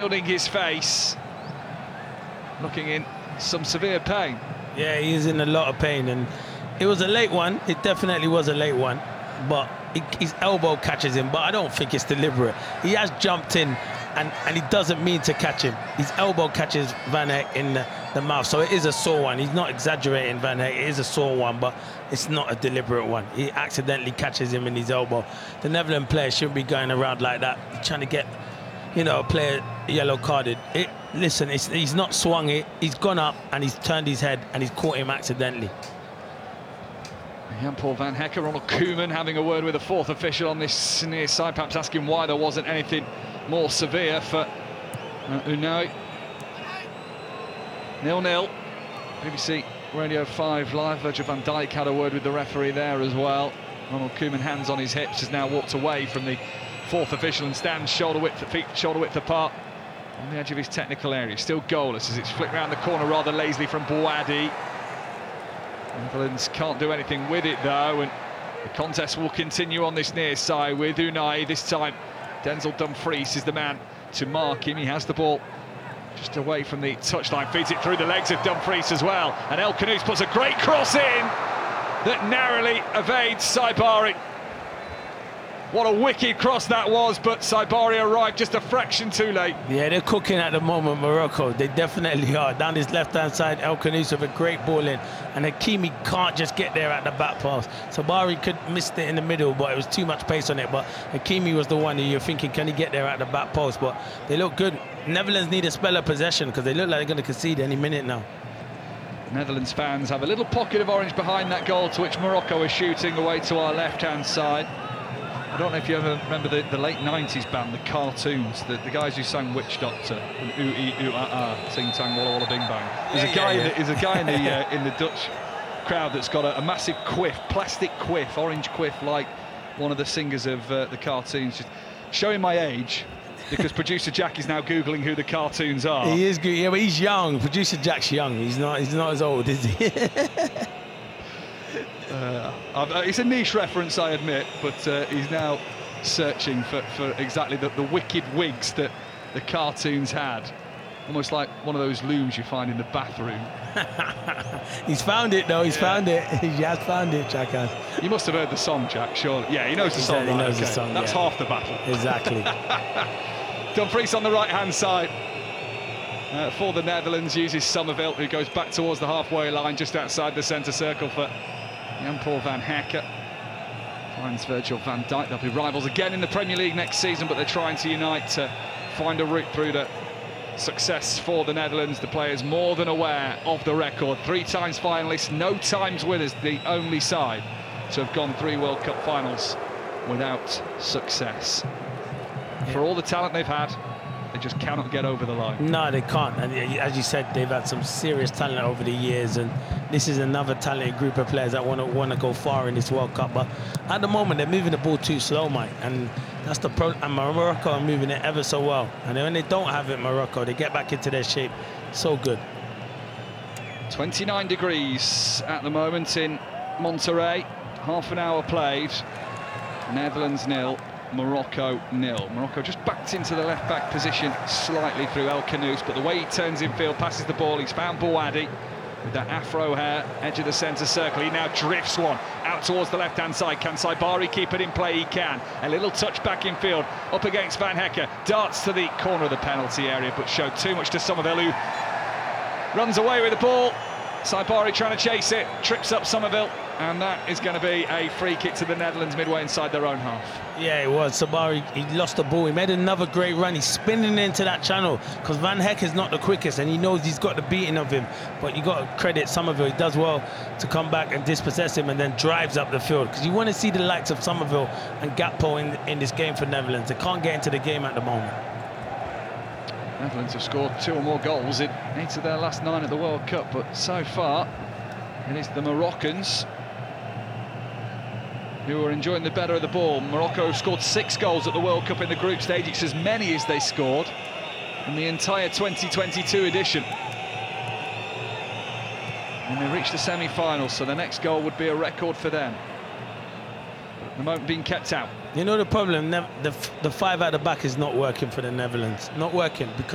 shielding his face, looking in some severe pain. Yeah, he's in a lot of pain, and it was a late one. It definitely was a late one, but his elbow catches him, but I don't think it's deliberate. He has jumped in, and he doesn't mean to catch him. His elbow catches Van Hecke in the mouth, so it is a sore one. He's not exaggerating, Van Hecke. It is a sore one, but it's not a deliberate one. He accidentally catches him in his elbow. The Netherlands player shouldn't be going around like that, trying to get, you know, a player yellow carded. Listen, he's not swung it. He's gone up and he's turned his head and he's caught him accidentally. Jan-Paul Van Hecke, Ronald Koeman having a word with the fourth official on this near side, perhaps asking why there wasn't anything more severe for Unai. 0-0. BBC Radio 5 Live. Virgil van Dijk had a word with the referee there as well. Ronald Koeman, hands on his hips, has now walked away from the fourth official and stands shoulder width apart on the edge of his technical area. Still goalless as it's flicked round the corner rather lazily from Bouhaddi. Netherlands can't do anything with it though, and the contest will continue on this near side with Unai. This time Denzel Dumfries is the man to mark him. He has the ball just away from the touchline, feeds it through the legs of Dumfries as well, and El Khanous puts a great cross in that narrowly evades Saibari. What a wicked cross that was, but Saibari arrived just a fraction too late. Yeah, they're cooking at the moment, Morocco. They definitely are. Down his left-hand side, El Khanous with a great ball in, and Hakimi can't just get there at the back pass. Saibari could missed it in the middle, but it was too much pace on it. But Hakimi was the one who you're thinking, can he get there at the back post? But they look good. Netherlands need a spell of possession because they look like they're going to concede any minute now. Netherlands fans have a little pocket of orange behind that goal to which Morocco is shooting away to our left-hand side. I don't know if you ever remember the late 90s band, the Cartoons, the guys who sang Witch Doctor and Ooh Ee Ooh Ah Ah, Sing Tang Walla Walla Bing Bang. There's a guy in the Dutch crowd that's got a massive quiff, plastic quiff, orange quiff, like one of the singers of the Cartoons. Just showing my age, because producer Jack is now googling who the Cartoons are. He is good, yeah, but he's young. Producer Jack's young. He's not as old, is he? It's a niche reference, I admit, but he's now searching for exactly the wicked wigs that the Cartoons had. Almost like one of those looms you find in the bathroom. He's found it, though. He's found it. He has found it, Jack has. You must have heard the song, Jack, surely. Yeah, he knows the song. He knows the song, That's half the battle. Exactly. Dumfries on the right-hand side. For the Netherlands, uses Somerville, who goes back towards the halfway line, just outside the centre circle for Jan-Paul Van Hecke. Finds Virgil van Dijk. They'll be rivals again in the Premier League next season, but they're trying to unite to find a route through to success for the Netherlands. The players more than aware of the record. 3 times finalists, no times winners, the only side to have gone 3 World Cup finals without success. For all the talent they've had, they just cannot get over the line. No, they can't. And as you said, they've had some serious talent over the years, and this is another talented group of players that want to go far in this World Cup. But at the moment, they're moving the ball too slow, Mike, and that's the problem. And Morocco are moving it ever so well. And when they don't have it, Morocco, they get back into their shape. So good. 29 degrees at the moment in Monterrey. Half an hour played. Netherlands 0. Morocco 0. Morocco just backed into the left-back position slightly through El Khanous, but the way he turns in field, passes the ball, he's found Bouhaddi with that afro hair, edge of the centre circle. He now drifts one out towards the left-hand side. Can Saibari keep it in play? He can. A little touch back in field, up against Van Hecke, darts to the corner of the penalty area, but showed too much to Somerville, who runs away with the ball. Saibari trying to chase it, trips up Somerville, and that is going to be a free kick to the Netherlands midway inside their own half. Yeah, it was. Saibari, he lost the ball. He made another great run. He's spinning into that channel because Van Hecke is not the quickest, and he knows he's got the beating of him. But you got to credit Somerville. He does well to come back and dispossess him and then drives up the field, because you want to see the likes of Somerville and Gakpo in this game for Netherlands. They can't get into the game at the moment. Netherlands have scored 2 or more goals in 8 of their last 9 at the World Cup, but so far it is the Moroccans who are enjoying the better of the ball. Morocco have scored 6 goals at the World Cup in the group stage. It's as many as they scored in the entire 2022 edition. And they reached the semi-finals, so the next goal would be a record for them. But at the moment being kept out. You know the problem, the 5 at the back is not working for the Netherlands. Not working because